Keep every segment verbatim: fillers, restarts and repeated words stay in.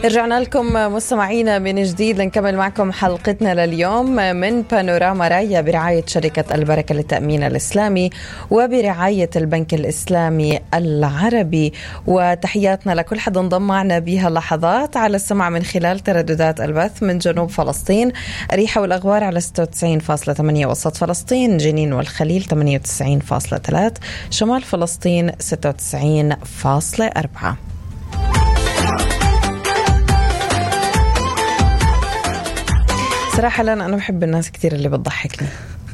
رجعنا لكم مستمعينا من جديد لنكمل معكم حلقتنا لليوم من بانوراما رايا برعاية شركة البركة للتأمين الإسلامي وبرعاية البنك الإسلامي العربي. وتحياتنا لكل حد انضم معنا بها لحظات على السمع من خلال ترددات البث من جنوب فلسطين، أريحة والأغوار على ستة وتسعين فاصلة ثمانية، وسط فلسطين جنين والخليل ثمانية وتسعين فاصلة ثلاثة، شمال فلسطين ستة وتسعين فاصلة أربعة. صراحة لأن أنا بحب الناس كتير اللي بتضحكني،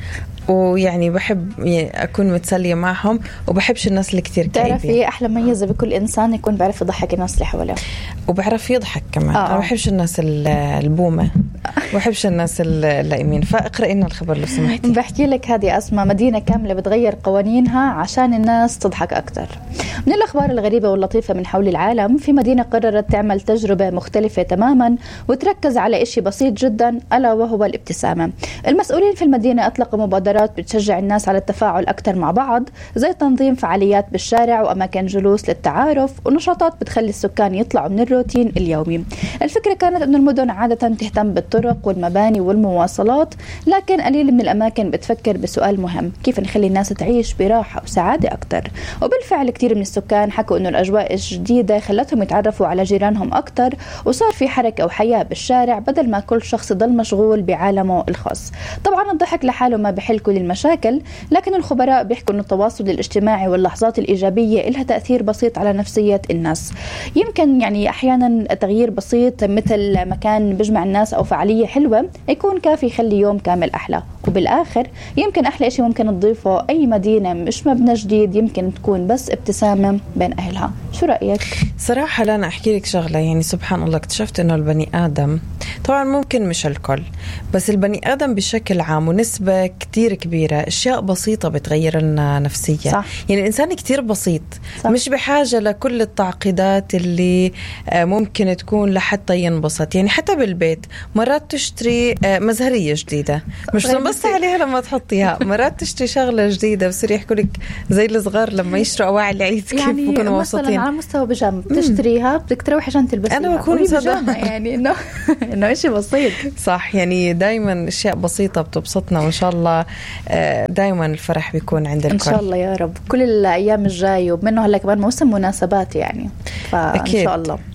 ويعني بحب أكون متسلية معهم، وبحبش الناس اللي كتير كئيبة. تعرفي أحلى ميزة بكل إنسان يكون بعرف يضحك الناس اللي حواليه، وبعرف يضحك كمان. آه. أنا بحبش الناس البومة، وبحبش الناس اللائمين. فاقرأي لنا الخبر لو سمحتي. بحكي لك هذه أسماء مدينة كاملة بتغير قوانينها عشان الناس تضحك أكتر. من الأخبار الغريبة واللطيفة من حول العالم، في مدينة قررت تعمل تجربة مختلفة تماما وتركز على إشي بسيط جدا، ألا وهو الابتسامة. المسؤولين في المدينة أطلقوا مبادرات بتشجع الناس على التفاعل أكتر مع بعض، زي تنظيم فعاليات بالشارع وأماكن جلوس للتعارف، ونشاطات بتخلي السكان يطلعوا من الروتين اليومي. الفكرة كانت أن المدن عادة تهتم بالطرق والمباني والمواصلات، لكن قليل من الأماكن بتفكر بسؤال مهم: كيف نخلي الناس تعيش براحة وسعادة أكتر؟ وبالفعل كتير من السكان حكوا أنه الأجواء الجديدة خلتهم يتعرفوا على جيرانهم أكتر، وصار في حركة وحياة بالشارع بدل ما كل شخص يضل مشغول بعالمه الخاص. طبعا الضحك لحاله ما بحل كل المشاكل، لكن الخبراء بيحكوا أن التواصل الاجتماعي واللحظات الإيجابية لها تأثير بسيط على نفسية الناس. يمكن يعني أحيانا تغيير بسيط مثل مكان بيجمع الناس أو فعالية حلوة يكون كافي يخلي يوم كامل أحلى. وبالآخر يمكن أحلى إشي ممكن تضيفه أي مدينة مش مبنى جديد، يمكن تكون بس ابتسامة بين أهلها. شو رأيك؟ صراحة لا، أنا أحكي لك شغلة. يعني سبحان الله اكتشفت إنه البني آدم، طبعا ممكن مش الكل، بس البني آدم بشكل عام ونسبة كتير كبيرة أشياء بسيطة بتغير لنا نفسية. صح. يعني الإنسان كتير بسيط. صح. مش بحاجة لكل التعقيدات اللي ممكن تكون لحتى ينبسط. يعني حتى بالبيت مرات تشتري مزهرية جديدة مش تنبسط عليها لما تحطيها، مرات تشتري شغلة جديدة بصير يحكوا لك زي الصغار لما يشتروا أواعي العيد كيف يعني بيكونوا مبسوطين. على مستوى بيجامة بتشتريها بدك تروح عشان تلبسها. أنا بكون بيجامة يعني إنه إنه إشي بسيط. صح. يعني دايما أشياء بسيطة بتبسطنا، وإن شاء الله دايما الفرح بيكون عند الكل. إن شاء الله يا رب كل الأيام الجاية، ومنه هلا كمان موسم مناسبات يعني، فإن شاء الله.